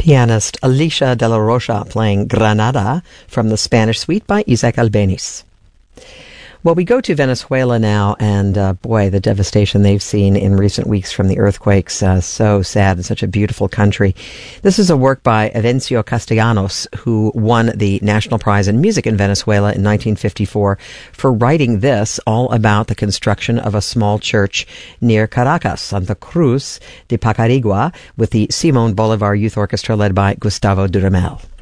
Pianist Alicia de la Rocha playing Granada from the Spanish Suite by Isaac Albéniz. Well, we go to Venezuela now, and boy, the devastation they've seen in recent weeks from the earthquakes. So sad, and such a beautiful country. This is a work by Evencio Castellanos, who won the National Prize in Music in Venezuela in 1954 for writing this, all about the construction of a small church near Caracas, Santa Cruz de Pacarigua, with the Simón Bolívar Youth Orchestra led by Gustavo Dudamel.